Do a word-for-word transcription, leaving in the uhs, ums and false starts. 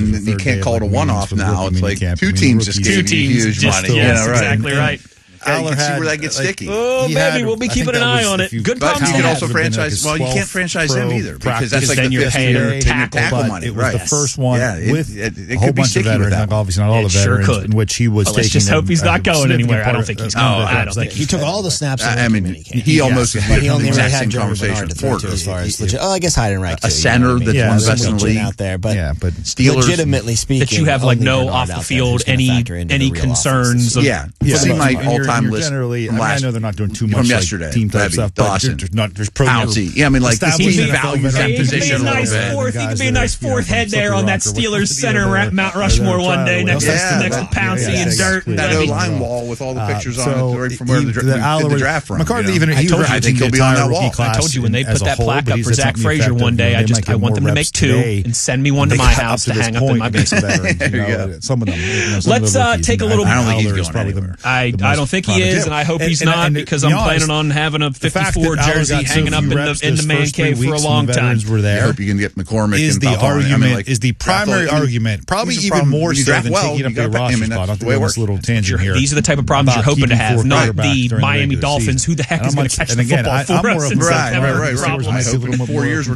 and the you third can't day call of, it a like, one-off meetings for the now. rookie It's like minicamp. two I mean, teams rookies- just Two gave you teams, huge just, money. yes, yeah, right. exactly right. Yeah, you Aller can see had, where that gets like, sticky. Oh, He maybe had- we'll be I think keeping an that eye was on if it. you- Good But problems you to can have. also Have been like franchise. his Well, you can't twelfth franchise him pro either because practice. that's like Then the you're fifth paying year him tenure tackle, tackle But money. it was Right. the first one Yeah, it- with it- it a could whole be bunch of sticky with veterans, that like one. obviously not all It the sure veterans, could. in which he was Well, taking. let's just hope a- he's a not going significant anywhere. I part don't think of- he's of going. the I don't veterans. think He took all the snaps. in I the mean, rookie minicamp. he almost Yeah. would But be he in the only really exact had same Jeremy conversation Bernard to with throw Porter. to as far as He- legit. Oh, I guess Heidenreich too. A you center know what I mean? that's Yeah, one of the some best in the Switching league. out there, but Yeah, but Steelers- legitimately speaking, that you have like only no Bernard off the out there field who's gonna any factor into the any real offense concerns this of Yeah, Yeah, see but my you're- all-time you're list generally, from I, mean, I last know they're not doing too from much yesterday. like team type Levy, stuff, Dawson, but there's not there's pro Pouncey. Yeah, I mean, like established he N F L values that veterans. He could be a position a little nice bit. fourth. He Guys could be a that nice are, you know, fourth from head there Slippery on that Rock or whatever, Steelers you center know, at they're- Mount they're Rushmore trying one to day win. next Yeah, to next to that- Pouncey yeah, and yeah, Dirt. yeah. That That'd O be- line wall with all the pictures Uh, on so it, right from where the, he- dra- the we did Aller the was- draft from. McCarthy you know? even I he told you. referenced I think the he'll be on entire that wall. rookie class I told you when they as put a that whole, plaque but up he for said Zach something Frazier effective, one you day, know, I they just might I get want more them to make reps two today and send me one than to they my got up house to to this hang up in point my against the basement. veterans, you know, There you go. some of them, you know, some Let's, of the uh, rookies, take a and little- I don't think he's Aller is going probably the- anywhere. I, the I most don't think he prodigious. is, and I hope And- he's and- not and because to I'm be honest, planning on having a the fact fifty-four that Aller jersey got so hanging up few in reps the in the those man first three cave for a weeks when long the time. veterans were I there hope you can get McCormick is and the Buffalo. I mean, argument like, is the draft primary well, argument, probably these are even problems. more When you so draft than well, taking you up your gotta- I roster mean, spot. that's I'll the go way it on works. this little tangent here. These are the type of problems you're about hoping to keeping have, four not quarterbacks the during Miami regular Dolphins. season. Who the heck And is I'm going not- to catch and the again, football I- for I'm us more of since a- Right, September? right, right. Problems. I hope in four years we're